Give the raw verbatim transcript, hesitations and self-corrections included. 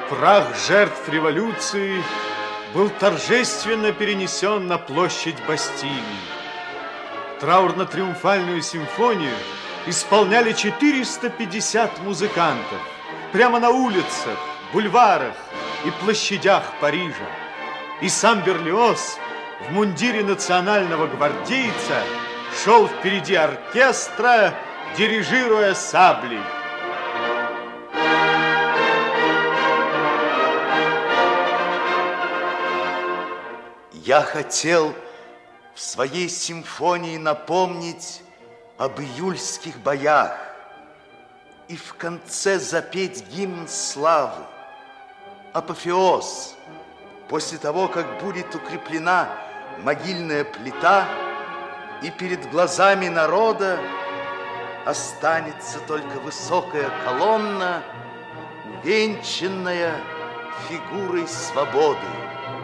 Прах жертв революции был торжественно перенесен на площадь Бастилии. Траурно-триумфальную симфонию исполняли четыреста пятьдесят музыкантов прямо на улицах, бульварах и площадях Парижа. И сам Берлиоз в мундире национального гвардейца шел впереди оркестра, дирижируя саблей. Я хотел в своей симфонии напомнить об июльских боях и в конце запеть гимн славы, апофеоз, после того, как будет укреплена могильная плита, и перед глазами народа останется только высокая колонна, увенчанная фигурой свободы.